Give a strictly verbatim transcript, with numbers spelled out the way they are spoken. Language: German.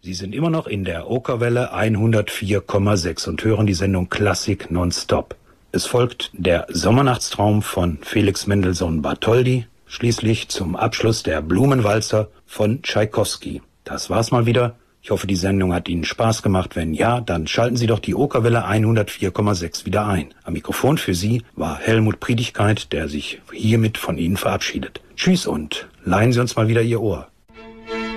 Sie sind immer noch in der Okerwelle hundertvier Komma sechs und hören die Sendung Klassik nonstop. Es folgt der Sommernachtstraum von Felix Mendelssohn Bartholdy, schließlich zum Abschluss der Blumenwalzer von Tschaikowski. Das war's mal wieder. Ich hoffe, die Sendung hat Ihnen Spaß gemacht. Wenn ja, dann schalten Sie doch die Okerwelle hundertvier Komma sechs wieder ein. Am Mikrofon für Sie war Helmut Priedigkeit, der sich hiermit von Ihnen verabschiedet. Tschüss und leihen Sie uns mal wieder Ihr Ohr.